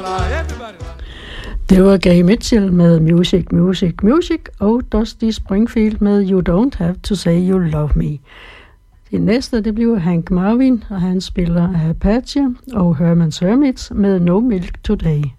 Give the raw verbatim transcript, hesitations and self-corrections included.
Det var Gay Mitchell med Music, Music, Music og Dusty Springfield med You Don't Have to Say You Love Me. Det næste, det bliver Hank Marvin, og han spiller Apache og Herman's Hermits med No Milk Today.